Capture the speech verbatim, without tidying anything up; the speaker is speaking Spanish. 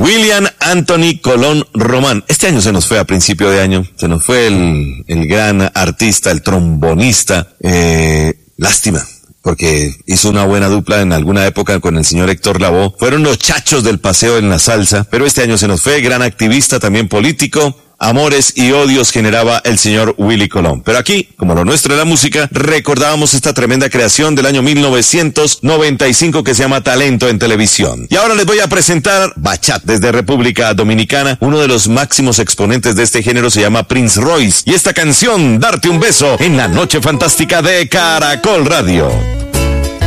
William Anthony Colón Román. Este año se nos fue a principio de año, se nos fue el, el gran artista, el trombonista, eh, lástima, porque hizo una buena dupla en alguna época con el señor Héctor Lavoe. Fueron los chachos del paseo en la salsa, pero este año se nos fue, gran activista, también político. Amores y odios generaba el señor Willy Colón. Pero aquí, como lo nuestro es la música, recordábamos esta tremenda creación del año mil novecientos noventa y cinco que se llama Talento en Televisión. Y ahora les voy a presentar Bachat desde República Dominicana. Uno de los máximos exponentes de este género se llama Prince Royce. Y esta canción, Darte un beso, en la noche fantástica de Caracol Radio.